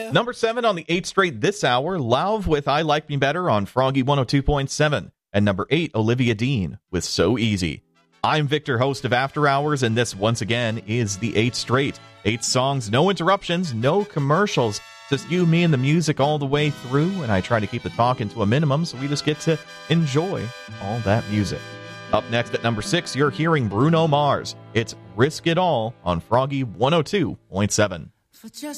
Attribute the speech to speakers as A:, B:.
A: Number 7 on the 8th straight this hour, Lauv with I Like Me Better on Froggy 102.7. And number 8, Olivia Dean with So Easy. I'm Victor, host of After Hours, and this, once again, is the 8th straight. 8 songs, no interruptions, no commercials. Just you, me, and the music all the way through, and I try to keep the talking to a minimum so we just get to enjoy all that music. Up next at number 6, you're hearing Bruno Mars. It's Risk It All on Froggy 102.7.
B: For just